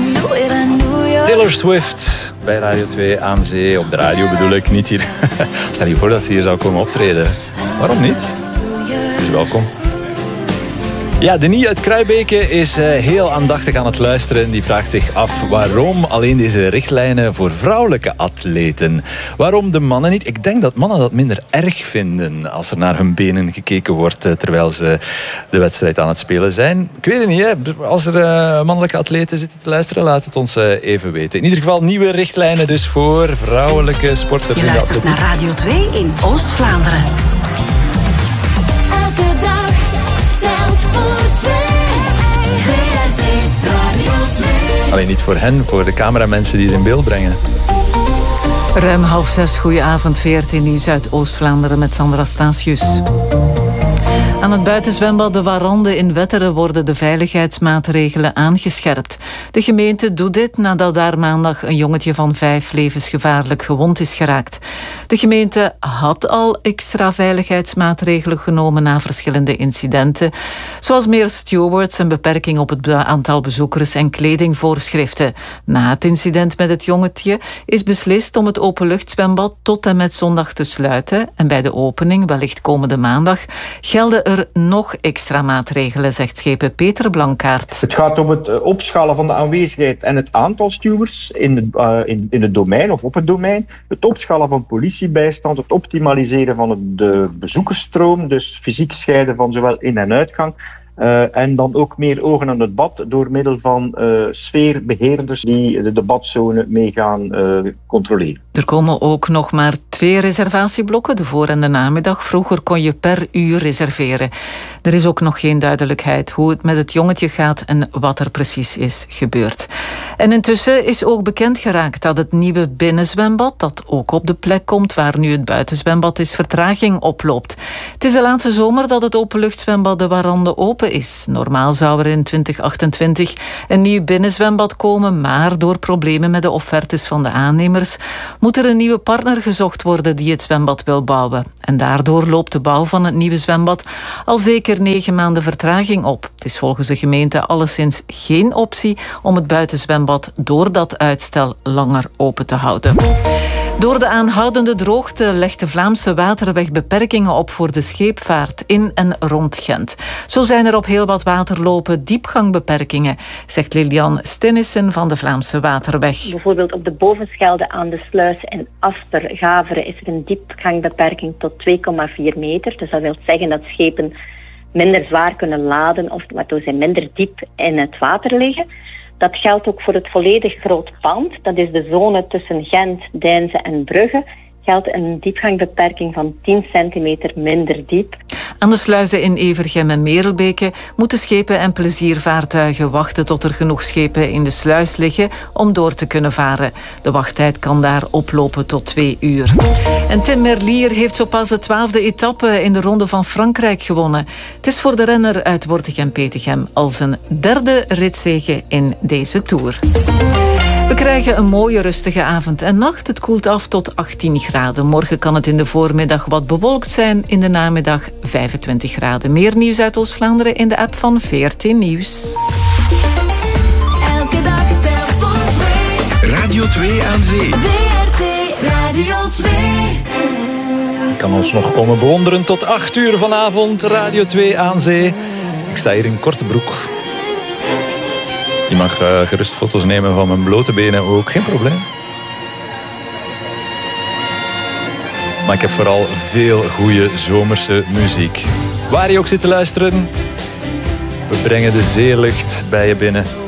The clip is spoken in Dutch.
Taylor Swift bij Radio 2 aan zee. Op de radio bedoel ik, niet hier. Stel je voor dat ze hier zou komen optreden. Waarom niet? Dus welkom. Ja, Denis uit Kruibeke is heel aandachtig aan het luisteren. Die vraagt zich af waarom alleen deze richtlijnen voor vrouwelijke atleten. Waarom de mannen niet? Ik denk dat mannen dat minder erg vinden als er naar hun benen gekeken wordt terwijl ze de wedstrijd aan het spelen zijn. Ik weet het niet, hè? Als er mannelijke atleten zitten te luisteren, laat het ons even weten. In ieder geval nieuwe richtlijnen dus voor vrouwelijke sporters. Je luistert naar Radio 2 in Oost-Vlaanderen. Elke dag telt voor twee. VRT Radio 2. Alleen niet voor hen, voor de cameramensen die ze in beeld brengen. Ruim 5:30, goedenavond, VRT Nieuws uit Oost-Vlaanderen met Sandra Statius. Aan het buitenzwembad De Warande in Wetteren worden de veiligheidsmaatregelen aangescherpt. De gemeente doet dit nadat daar maandag een jongetje van 5 levensgevaarlijk gewond is geraakt. De gemeente had al extra veiligheidsmaatregelen genomen na verschillende incidenten, zoals meer stewards en beperking op het aantal bezoekers en kledingvoorschriften. Na het incident met het jongetje is beslist om het openluchtzwembad tot en met zondag te sluiten. En bij de opening, wellicht komende maandag, gelden er nog extra maatregelen, zegt schepen Peter Blankaert. Het gaat om het opschalen van de aanwezigheid en het aantal stewards in het domein of op het domein. Het opschalen van politiebijstand, het optimaliseren van de bezoekersstroom, dus fysiek scheiden van zowel in- en uitgang. En dan ook meer ogen aan het bad door middel van sfeerbeheerders die de badzone mee gaan controleren. Er komen ook nog maar 2 reservatieblokken, de voor- en de namiddag. Vroeger kon je per uur reserveren. Er is ook nog geen duidelijkheid hoe het met het jongetje gaat en wat er precies is gebeurd. En intussen is ook bekend geraakt dat het nieuwe binnenzwembad, dat ook op de plek komt waar nu het buitenzwembad is, vertraging oploopt. Het is de laatste zomer dat het openluchtzwembad De Warande open is. Normaal zou er in 2028 een nieuw binnenzwembad komen, maar door problemen met de offertes van de aannemers moet er een nieuwe partner gezocht worden die het zwembad wil bouwen. En daardoor loopt de bouw van het nieuwe zwembad al zeker 9 maanden vertraging op. Het is volgens de gemeente alleszins geen optie om het buitenzwembad door dat uitstel langer open te houden. Door de aanhoudende droogte legt de Vlaamse Waterweg beperkingen op voor de scheepvaart in en rond Gent. Zo zijn er op heel wat waterlopen diepgangbeperkingen, zegt Lilian Stennissen van de Vlaamse Waterweg. Bijvoorbeeld op de Bovenschelde aan de Sluis en Asper-Gaveren is er een diepgangbeperking tot 2,4 meter. Dus dat wil zeggen dat schepen minder zwaar kunnen laden of waardoor ze minder diep in het water liggen. Dat geldt ook voor het volledig groot pand. Dat is de zone tussen Gent, Deinze en Brugge. Geldt een diepgangbeperking van 10 centimeter minder diep. Aan de sluizen in Evergem en Merelbeke moeten schepen en pleziervaartuigen wachten tot er genoeg schepen in de sluis liggen om door te kunnen varen. De wachttijd kan daar oplopen tot 2 uur. En Tim Merlier heeft zo pas de 12e etappe in de Ronde van Frankrijk gewonnen. Het is voor de renner uit Wortegem-Petegem al zijn 3e ritzege in deze Tour. We krijgen een mooie rustige avond en nacht. Het koelt af tot 18 graden. Morgen kan het in de voormiddag wat bewolkt zijn. In de namiddag 25 graden. Meer nieuws uit Oost-Vlaanderen in de app van VRT Nieuws. Elke dag telt voor twee. Radio 2 aan zee. VRT Radio 2. Je kan ons nog komen bewonderen tot 8 uur vanavond. Radio 2 aan zee. Ik sta hier in korte broek. Je mag gerust foto's nemen van mijn blote benen ook, geen probleem. Maar ik heb vooral veel goede zomerse muziek. Waar je ook zit te luisteren, we brengen de zeelucht bij je binnen.